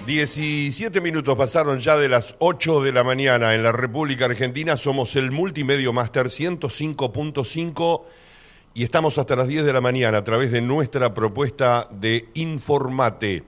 17 minutos pasaron ya de las 8 de la mañana en la República Argentina. Somos el Multimedio Master 105.5 y estamos hasta las 10 de la mañana a través de nuestra propuesta de Informate.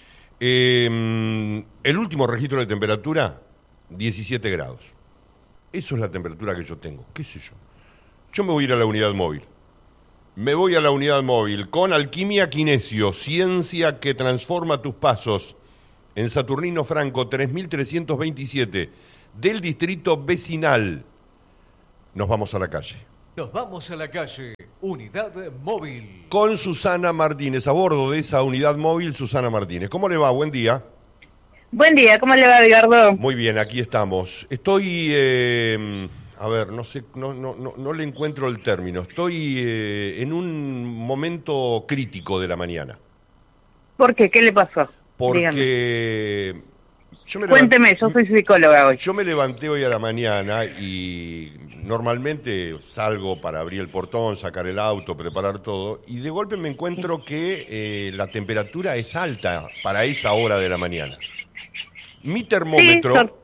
El último registro de temperatura, 17 grados. Eso es la temperatura que yo tengo, qué sé yo. Yo me voy a ir a la unidad móvil. Me voy a la unidad móvil con Alquimia Kinesio, ciencia que transforma tus pasos. En Saturnino Franco, 3327, del distrito vecinal. Nos vamos a la calle. Nos vamos a la calle, unidad móvil. Con Susana Martínez, a bordo de esa unidad móvil, Susana Martínez. ¿Cómo le va? Buen día. Buen día, ¿cómo le va, Edgardo? Muy bien, aquí estamos. Estoy, a ver, no sé, no le encuentro el término. Estoy en un momento crítico de la mañana. ¿Por qué? ¿Qué le pasó? Porque Cuénteme, yo soy psicóloga hoy. Yo me levanté hoy a la mañana y normalmente salgo para abrir el portón, sacar el auto, preparar todo, y de golpe me encuentro que la temperatura es alta para esa hora de la mañana. Mi termómetro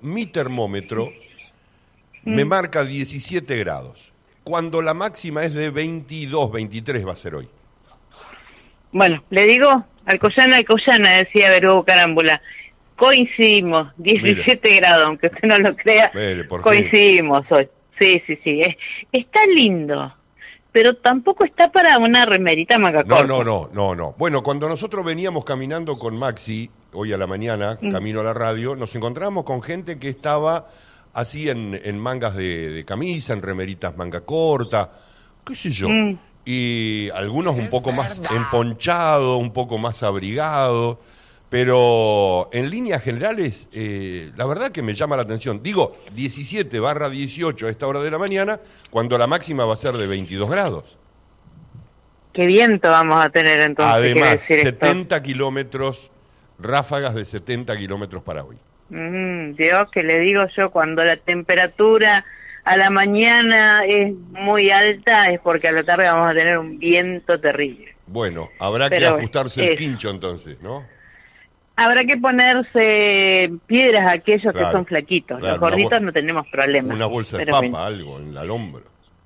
me marca 17 grados, cuando la máxima es de 22, 23 va a ser hoy. Bueno, le digo, Alcoyana, decía Verbo Carámbula. Coincidimos, 17 Mire. Grados, aunque usted no lo crea, coincidimos hoy. Sí. Está lindo, pero tampoco está para una remerita manga corta. No. Bueno, cuando nosotros veníamos caminando con Maxi, hoy a la mañana, camino a la radio, nos encontramos con gente que estaba así en mangas de camisa, en remeritas manga corta, qué sé yo. Y algunos un poco más emponchados, un poco más abrigados, pero en líneas generales, la verdad que me llama la atención. Digo, 17/18 a esta hora de la mañana, cuando la máxima va a ser de 22 grados. Qué viento vamos a tener entonces. Además, 70 kilómetros, ráfagas de 70 kilómetros para hoy. Dios, que le digo yo, cuando la temperatura a la mañana es muy alta, es porque a la tarde vamos a tener un viento terrible. Bueno, habrá que ajustarse el quincho entonces, ¿no? Habrá que ponerse piedras a aquellos que son flaquitos. Los gorditos no tenemos problema. Una bolsa de papa, algo, en el hombro.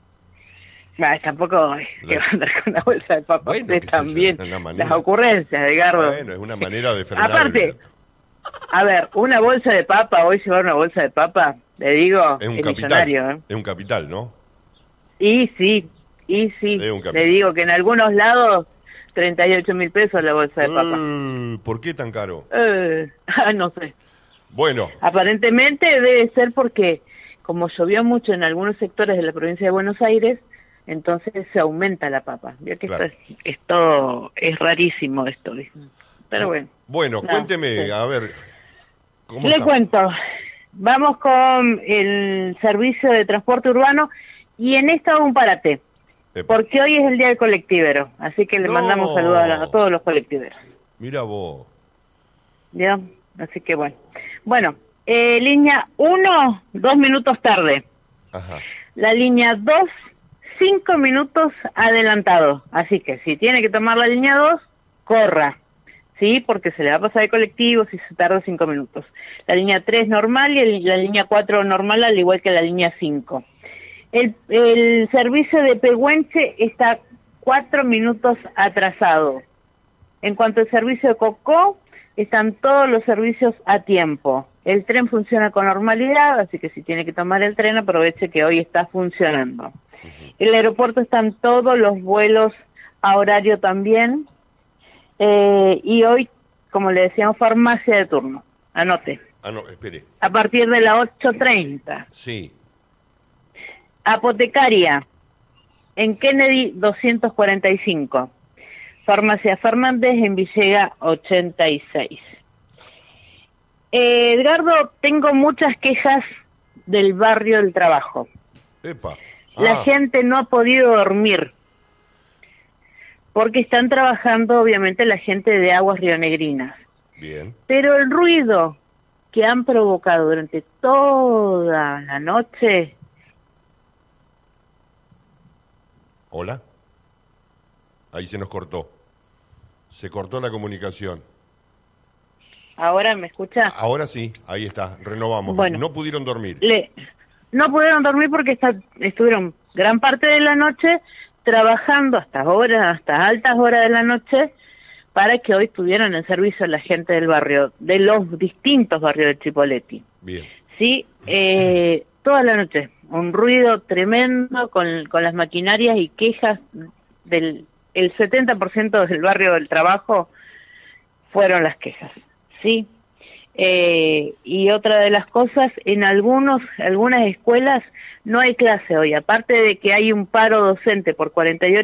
Tampoco que va a andar con una bolsa de papa. Bueno, usted también, las ocurrencias, Edgardo. Bueno, es una manera de frenar. Aparte, a ver, una bolsa de papa, hoy llevar una bolsa de papa, le digo, es un es capital, millonario. Es un capital, ¿no? Y sí, le digo que en algunos lados 38.000 pesos la bolsa de papa. ¿Por qué tan caro? No sé. Bueno. Aparentemente debe ser porque, como llovió mucho en algunos sectores de la provincia de Buenos Aires, entonces se aumenta la papa. Ya que esto es rarísimo esto. Pero bueno. Bueno, cuénteme, a ver. ¿Cómo Le cuento. Vamos con el servicio de transporte urbano y en esto un parate. Porque hoy es el día del colectivero, así que le mandamos saludos a todos los colectiveros. Mira vos. ¿Ya? Así que bueno. Bueno, línea 1, 2 minutos tarde. Ajá. La línea 2, 5 minutos adelantado. Así que si tiene que tomar la línea 2, corra. ¿Sí? Porque se le va a pasar el colectivo si se tarda 5 minutos. La línea 3 normal y la línea 4 normal, al igual que la línea 5. El servicio de Pehuenche está 4 minutos atrasado. En cuanto al servicio de Cocó, están todos los servicios a tiempo. El tren funciona con normalidad, así que si tiene que tomar el tren, aproveche que hoy está funcionando. El aeropuerto están todos los vuelos a horario también. Y hoy, como le decíamos, farmacia de turno. Anote. No, espere. A partir de las 8:30. Sí. Apotecaria, en Kennedy 245. Farmacia Fernández, en Villega 86. Edgardo, tengo muchas quejas del barrio del Trabajo. Epa. La gente no ha podido dormir, porque están trabajando obviamente la gente de Aguas Rionegrinas. Bien. Pero el ruido que han provocado durante toda la noche... ¿Hola? Ahí se nos cortó. Se cortó la comunicación. ¿Ahora me escucha? Ahora sí, ahí está, renovamos. Bueno. No pudieron dormir. No pudieron dormir porque estuvieron gran parte de la noche trabajando hasta altas horas de la noche, para que hoy estuvieran en servicio la gente del barrio, de los distintos barrios de Chipoleti. Bien. Sí, toda la noche, un ruido tremendo con las maquinarias y quejas el 70% del barrio del trabajo fueron las quejas, ¿sí? Y otra de las cosas, en algunas escuelas no hay clase hoy, aparte de que hay un paro docente por 48